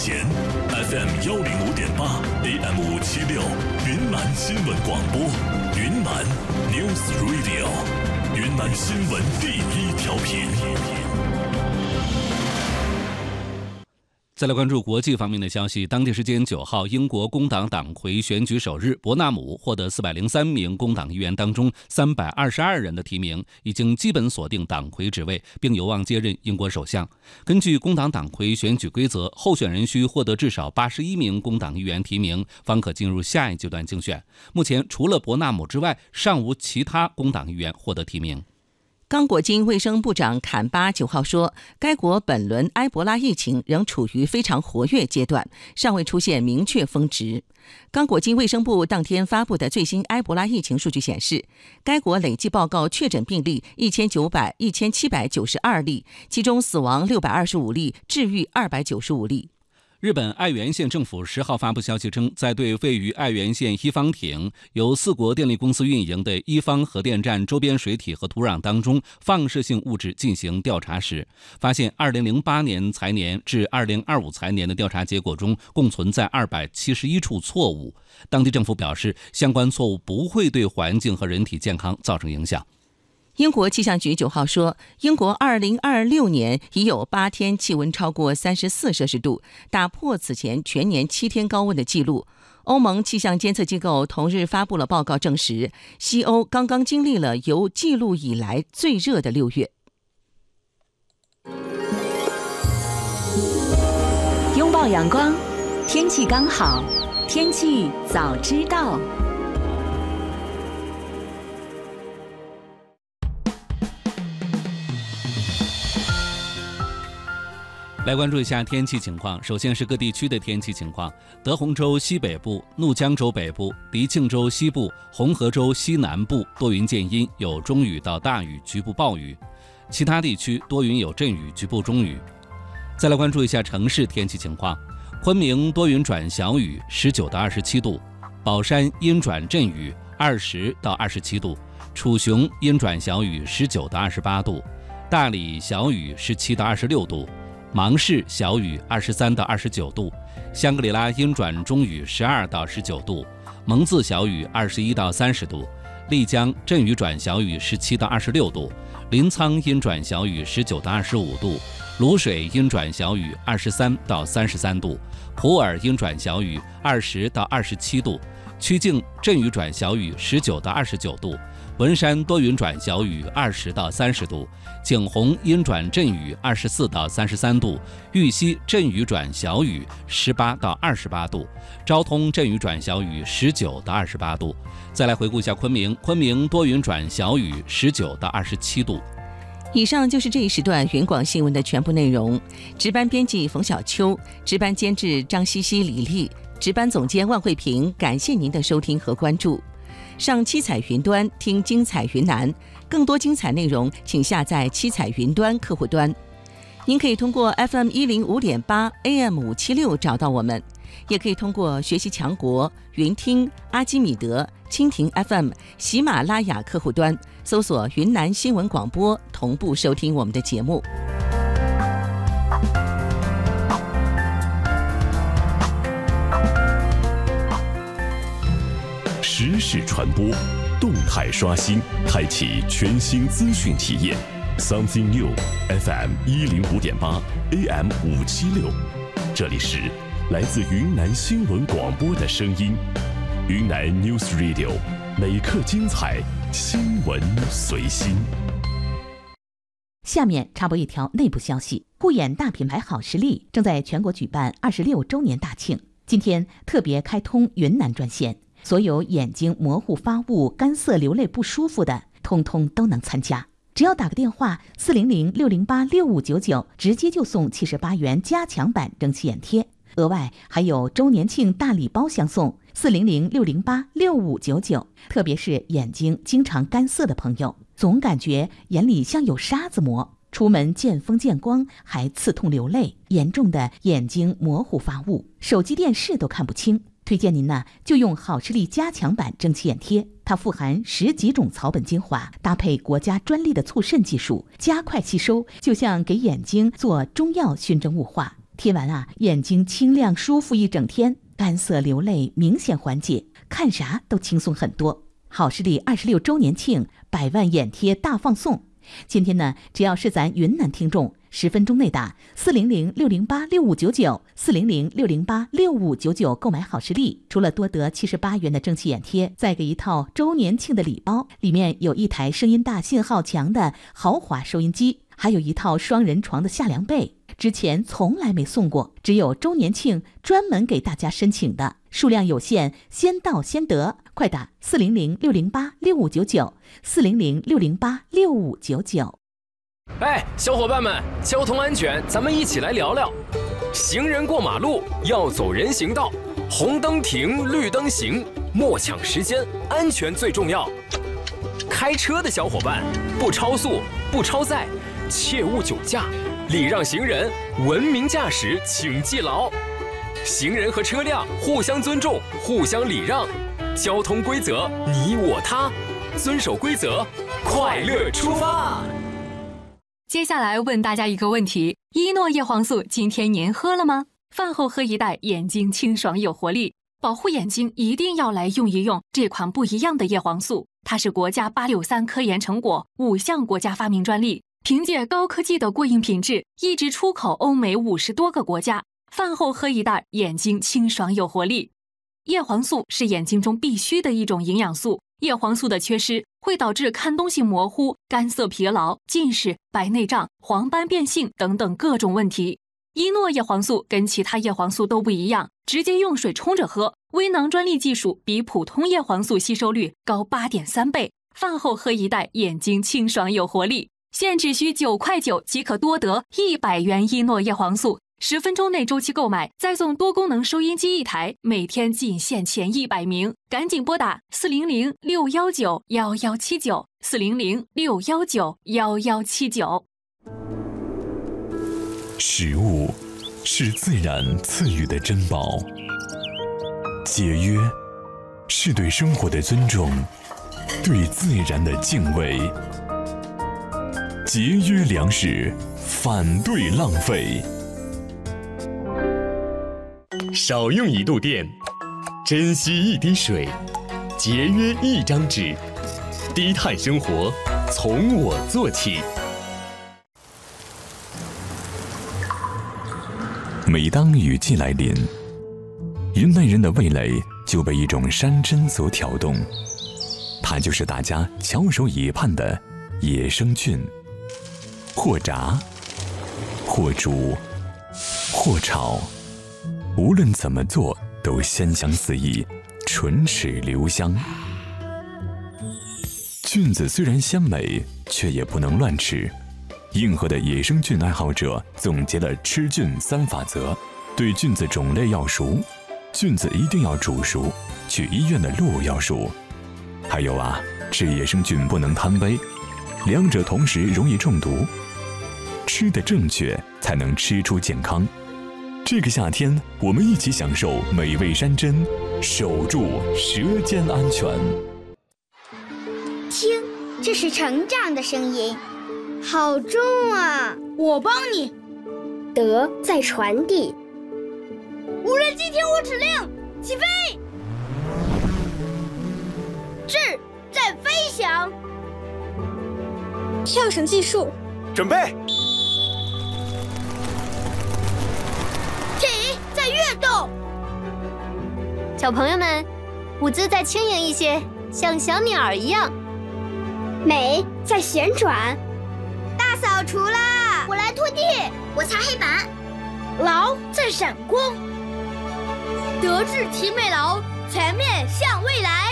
前 FM105.8 AM576 云南新闻广播，云南 News Radio， 云南新闻第一调频。 再来关注国际方面的消息。当地时间9号，英国工党党魁选举首日，伯纳姆获得403名工党议员当中322人的提名，已经基本锁定党魁职位，并有望接任英国首相。根据工党党魁选举规则，候选人需获得至少81名工党议员提名，方可进入下一阶段竞选。目前除了伯纳姆之外，尚无其他工党议员获得提名。 刚果金卫生部长坎巴9号说，该国本轮埃博拉疫情仍处于非常活跃阶段，尚未出现明确峰值。刚果金卫生部当天发布的最新埃博拉疫情数据显示，该国累计报告确诊病例1792例，其中死亡625例，治愈295例。 日本爱媛县政府10号发布消息称，在对位于爱媛县伊方町由4国电力公司运营的伊方核电站周边水体和土壤当中放射性物质进行调查时，发现2008年财年至2025财年的调查结果中共存在271处错误。当地政府表示，相关错误不会对环境和人体健康造成影响。 英国气象局9号说，英国2026年已有8天气温超过34摄氏度，打破此前全年7天高温的记录。欧盟气象监测机构同日发布了报告，证实西欧刚刚经历了由记录以来最热的6月。 拥抱阳光，天气刚好，天气早知道。 来关注一下天气情况。首先是各地区的天气情况。德宏州西北部、怒江州北部、迪庆州西部、红河州西南部多云见阴，有中雨到大雨，局部暴雨。其他地区多云有阵雨，局部中雨。再来关注一下城市天气情况。昆明多云转小雨，19到27度；宝山阴转阵雨，20到27度；楚雄阴转小雨，19到28度；大理小雨，17到26度；芒市小雨23到29度，香格里拉阴转中雨12到19度，蒙自小雨21到30度，丽江阵雨转小雨17到26度，临沧阴转小雨19到25度，卤水阴转小雨23到33度，普洱阴转小雨20到27度，曲靖阵雨转小雨19到29度，文山多云转小雨20到30度，景洪阴转阵雨24到33度，玉溪阵雨转小雨18到28度，昭通阵雨转小雨19到28度。再来回顾一下昆明，昆明多云转小雨19到27度。 以上就是这一时段云广新闻的全部内容。值班编辑冯小秋，值班监制张西西、李丽，值班总监万慧平。感谢您的收听和关注。上七彩云端听精彩云南，更多精彩内容请下载七彩云端客户端。您可以通过 FM105.8 AM576 找到我们，也可以通过学习强国、云听、阿基米德、蜻蜓 FM、喜马拉雅客户端搜索云南新闻广播，同步收听我们的节目。 时事传播，动态刷新，开启全新资讯体验。Something New FM105.8 AM576，这里是来自云南新闻广播的声音。云南 News Radio， 每刻精彩，新闻随心。 下面插播一条内部消息：护眼大品牌好视力正在全国举办26周年大庆，今天特别开通云南专线，所有眼睛模糊发物、干涩流泪不舒服的，通通都能参加。只要打个电话400-608-6599，直接就送78元加强版蒸汽眼贴，额外还有周年庆大礼包相送，400-608-6599。特别是眼睛经常干涩的朋友，总感觉眼里像有沙子磨，出门见风见光还刺痛流泪，严重的眼睛模糊发物，手机电视都看不清。推荐您呢就用好视力加强版蒸汽眼贴，它富含10几种草本精华，搭配国家专利的促渗技术，加快吸收，就像给眼睛做中药熏蒸雾化。 贴完眼睛清亮舒服一整天，干涩流泪明显缓解，看啥都轻松很多。好视力26周年庆100万眼贴大放送，今天呢，只要是咱云南听众10分钟内打400-608-6599 400-608-6599购买好视力，除了多得78元的蒸汽眼贴，再给一套周年庆的礼包，里面有一台声音大信号强的豪华收音机，还有一套双人床的夏凉被，之前从来没送过，只有周年庆专门给大家申请的，数量有限，先到先得，快打400-608-6599 400-608-6599。 哎，小伙伴们，交通安全咱们一起来聊聊。行人过马路要走人行道，红灯停，绿灯行，莫抢时间，安全最重要。开车的小伙伴，不超速，不超载，切勿酒驾，礼让行人，文明驾驶请记牢。行人和车辆互相尊重，互相礼让，交通规则你我他，遵守规则，快乐出发。 接下来问大家一个问题，依诺叶黄素今天您喝了吗？饭后喝一袋，眼睛清爽有活力，保护眼睛一定要来用一用这款不一样的叶黄素，它是国家863科研成果，5项国家发明专利，凭借高科技的过硬品质，一直出口欧美50多个国家。饭后喝一袋，眼睛清爽有活力。叶黄素是眼睛中必须的一种营养素，叶黄素的缺失会导致看东西模糊、干涩疲劳、近视、白内障、黄斑变性等等各种问题。依诺叶黄素跟其他叶黄素都不一样，直接用水冲着喝，微囊专利技术比普通叶黄素吸收率高8.3倍。饭后喝一袋，眼睛清爽有活力。现只需9块9即可多得100元依诺叶黄素，10分钟内周期购买，再送多功能收音机1台，每天仅限前100名，赶紧拨打400-619-1179 400-619-1179。 食物是自然赐予的珍宝，节约是对生活的尊重，对自然的敬畏。节约粮食，反对浪费。少用1度电，珍惜1滴水，节约1张纸，低碳生活从我做起。每当雨季来临，云南人的味蕾就被一种山珍所挑动，它就是大家翘首以盼的野生菌。或炸，或煮，或炒，无论怎么做都鲜香四溢，唇齿留香。菌子虽然鲜美，却也不能乱吃。硬核的野生菌爱好者总结了吃菌3法则：对菌子种类要熟，菌子一定要煮熟，去医院的路要熟。还有吃野生菌不能贪杯，两者同时容易中毒。吃得正确，才能吃出健康。这个夏天，我们一起享受美味山珍，守住舌尖安全。 听，这是成长的声音，好重啊！ 我帮你。 德在传递。 无人机听我指令，起飞！智在飞翔。 跳绳计数。 准备。 体在跃动。 小朋友们，舞姿再轻盈一些，像小鸟一样。 美在旋转。 大扫除啦！我来拖地， 我擦黑板。 劳在闪光。德智体美劳，全面向未来。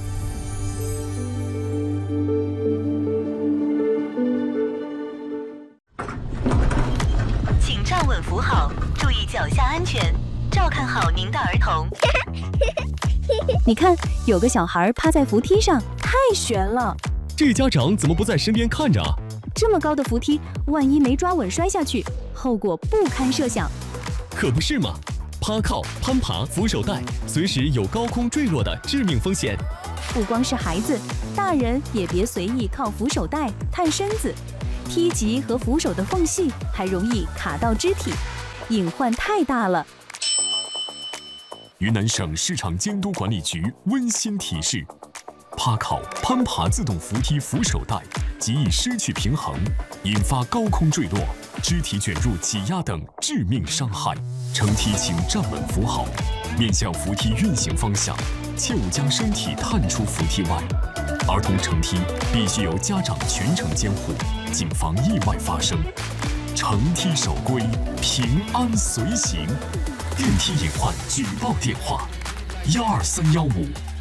请站稳扶好，注意脚下安全，照看好您的儿童。 你看，有个小孩趴在扶梯上，太悬了。 这家长怎么不在身边看着啊？ 这么高的扶梯，万一没抓稳摔下去，后果不堪设想。 可不是嘛，趴靠、攀爬、扶手带，随时有高空坠落的致命风险。 不光是孩子，大人也别随意靠扶手带探身子，梯级和扶手的缝隙还容易卡到肢体。 隐患太大了。 云南省市场监督管理局温馨提示：趴靠、攀爬自动扶梯扶手带极易失去平衡，引发高空坠落、肢体卷入挤压等致命伤害。乘梯请站稳扶好，面向扶梯运行方向，切勿将身体探出扶梯外。儿童乘梯必须由家长全程监护，谨防意外发生。乘梯守规，平安随行。电梯隐患举报电话：12315